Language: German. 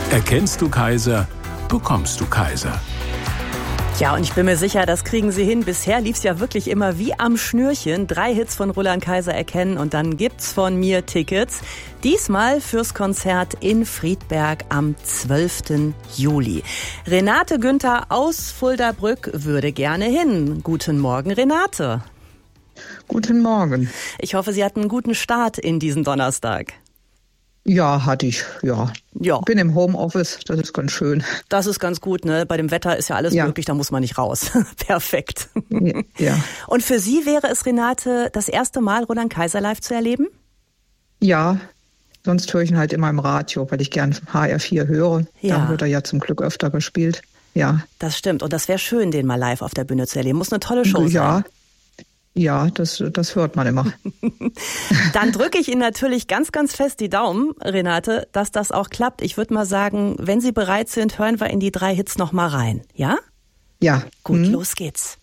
Erkennst du Kaiser, bekommst du Kaiser. Ja, und ich bin mir sicher, das kriegen Sie hin. Bisher lief's ja wirklich immer wie am Schnürchen. 3 Hits von Roland Kaiser erkennen und dann gibt's von mir Tickets. Diesmal fürs Konzert in Friedberg am 12. Juli. Renate Günther aus Fuldabrück würde gerne hin. Guten Morgen, Renate. Guten Morgen. Ich hoffe, Sie hatten einen guten Start in diesen Donnerstag. Ja, hatte ich, ja. Bin im Homeoffice, das ist ganz schön. Das ist ganz gut, ne? Bei dem Wetter ist ja alles möglich, da muss man nicht raus. Perfekt. Ja. Und für Sie wäre es, Renate, das erste Mal Roland Kaiser live zu erleben? Ja, sonst höre ich ihn halt immer im Radio, weil ich gern HR4 höre. Ja. Da wird er ja zum Glück öfter gespielt. Ja. Das stimmt. Und das wäre schön, den mal live auf der Bühne zu erleben. Muss eine tolle Show sein. Ja, das hört man immer. Dann drücke ich Ihnen natürlich ganz, ganz fest die Daumen, Renate, dass das auch klappt. Ich würde mal sagen, wenn Sie bereit sind, hören wir in die 3 Hits noch mal rein. Ja? Ja. Gut, los geht's.